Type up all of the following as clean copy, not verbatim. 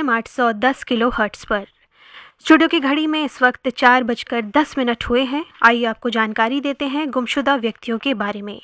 FM 810 kilo hertz पर। Studio की घड़ी में इस वक्त 4:10 हुए हैं। आइए आपको जानकारी देते हैं गुमशुदा व्यक्तियों के बारे में।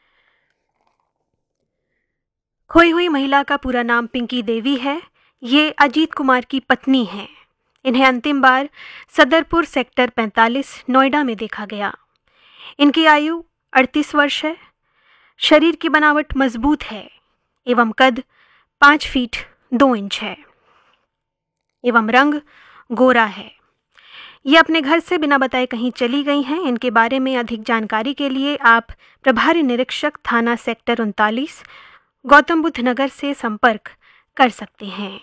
खोई हुई महिला का पूरा नाम पिंकी देवी है। ये अजीत कुमार की पत्नी हैं। इन्हें अंतिम बार सदरपुर सेक्टर 45 नोएडा में देखा गया। इनकी आयु 38 वर्ष है। शरीर की बनावट मजबूत है एवं कद 5 फीट 2 इंच है एवं रंग गोरा है। ये अपने घर से बिना बताए कहीं चली गई हैं। इनके बारे में अधिक जानकारी के लिए आप प्रभारी निरीक्षक थाना सेक्टर 39 गौतम बुद्ध नगर से संपर्क कर सकते हैं।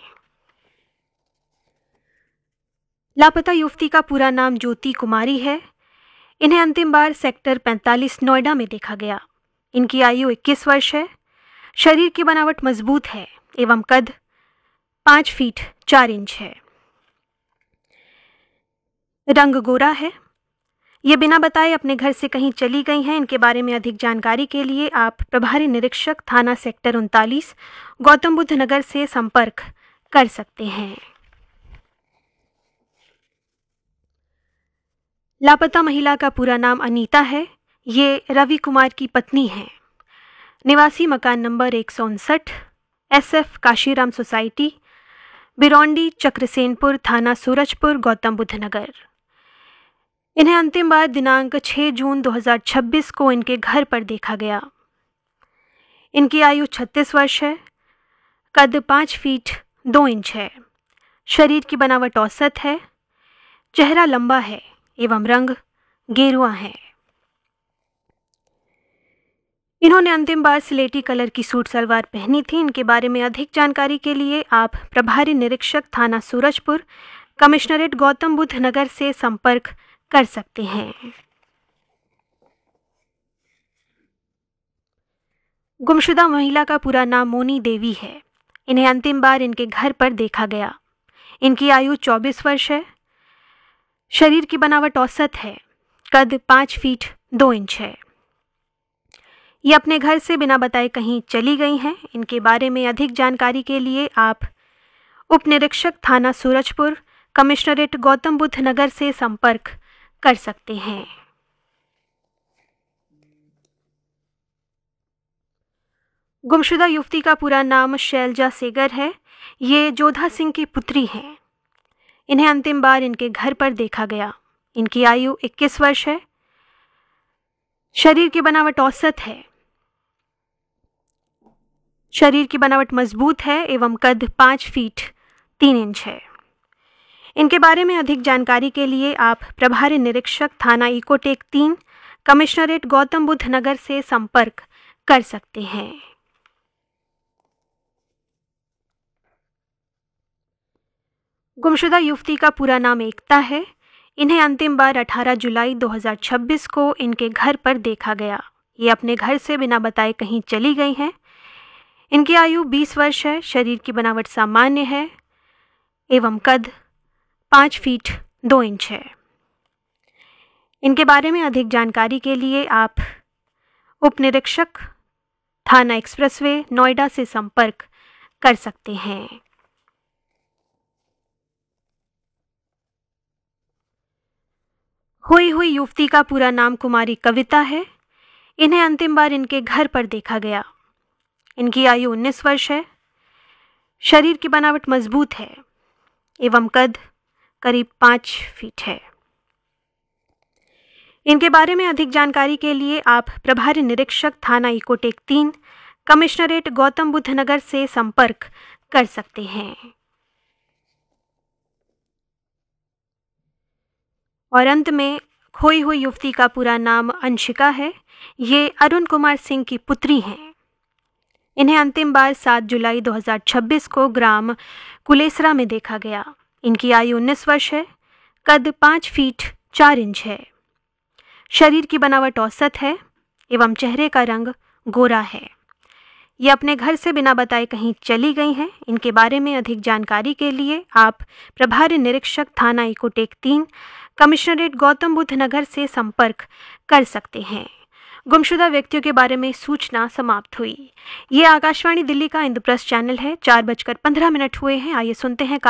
लापता युवती का पूरा नाम ज्योति कुमारी है। इन्हें अंतिम बार सेक्टर 45 नोएडा में देखा गया। इनकी आयु 21 वर्ष है। शरीर की बनावट मजबूत है एवं कद 5 फीट 4 इंच है। रंग गोरा है। ये बिना बताए अपने घर से कहीं चली गई हैं। इनके बारे में अधिक जानकारी के लिए आप प्रभारी निरीक्षक थाना सेक्टर 39 गौतम बुद्ध नगर से संपर्क कर सकते हैं। लापता महिला का पूरा नाम अनीता है। ये रवि कुमार की पत्नी हैं। निवासी मकान number 159 SF Kashiram society बिरौंडी Chakrasenpur थाना सूरजपुर गौतम बुद्ध नगर। इन्हें अंतिम बार दिनांक 6 जून 2026 को इनके घर पर देखा गया। इनकी आयु 36 वर्ष है। कद 5 फीट 2 इंच है। शरीर की बनावट औसत है। चेहरा लंबा है एवं रंग गेरुआ है। इन्होंने अंतिम बार स्लेटी कलर की सूट सलवार पहनी थी। इनके बारे में अधिक जानकारी के लिए आप प्रभारी निरीक्षक थाना सूरजपुर कमिश्नरेट गौतम बुद्ध नगर से संपर्क कर सकते हैं। गुमशुदा महिला का पूरा नाम मोनी देवी है। इन्हें अंतिम बार इनके घर पर देखा गया। इनकी आयु 24 वर्ष है। शरीर की बनावट औसत है। कद 5 फीट 2 इंच है। ये अपने घर से बिना बताए कहीं चली गई हैं। इनके बारे में अधिक जानकारी के लिए आप उप निरीक्षक थाना सूरजपुर कमिश्नरेट गौतम बुद्ध नगर से संपर्क कर सकते हैं। गुमशुदा युवती का पूरा नाम शैलजा सेगर है। ये जोधा सिंह की पुत्री हैं। इन्हें अंतिम बार इनके घर पर देखा गया। इनकी आयु 21 वर्ष है। शरीर की बनावट औसत है। शरीर की बनावट मजबूत है एवं कद 5 फीट 3 इंच है। इनके बारे में अधिक जानकारी के लिए आप प्रभारी निरीक्षक थाना इकोटेक 3 कमिश्नरेट गौतम बुद्ध नगर से संपर्क कर सकते हैं। गुमशुदा युवती का पूरा नाम एकता है। इन्हें अंतिम बार 18 जुलाई 2026 को इनके घर पर देखा गया। ये अपने घर से बिना बताए कहीं चली गई हैं। इनकी आयु 20 वर्ष है। शरीर की बनावट सामान्य है एवं कद 5 फीट 2 इंच है। इनके बारे में अधिक जानकारी के लिए आप उप निरीक्षक थाना एक्सप्रेसवे नोएडा से संपर्क कर सकते हैं। खोई हुई युवती का पूरा नाम कुमारी कविता है। इन्हें अंतिम बार इनके घर पर देखा गया। इनकी आयु 19 वर्ष है। शरीर की बनावट मजबूत है एवं कद करीब 5 फीट है। इनके बारे में अधिक जानकारी के लिए आप प्रभारी निरीक्षक थाना इकोटेक 3 कमिश्नरेट गौतम बुद्ध नगर से संपर्क कर सकते हैं। और अंत में खोई हुई युवती का पूरा नाम अंशिका है। ये अरुण कुमार सिंह की पुत्री हैं। इन्हें अंतिम बार 7 जुलाई 2026 को ग्राम कुलेसरा में देखा गया। इनकी आयु 19 वर्ष है। कद 5 फीट 4 इंच है। शरीर की बनावट औसत है एवं चेहरे का रंग गोरा है। ये अपने घर से बिना बताए कहीं चली गई हैं। इनके बारे में अधिक जानकारी के लिए आप प्रभारी निरीक्षक थाना इकोटेक 3 कमिश्नरेट गौतम बुद्ध नगर से संपर्क कर सकते हैं। गुमशुदा व्यक्तियों के बारे में सूचना समाप्त हुई। ये आकाशवाणी दिल्ली का इंद्रप्रस्थ चैनल है। 4:15 हुए हैं। आइए सुनते हैं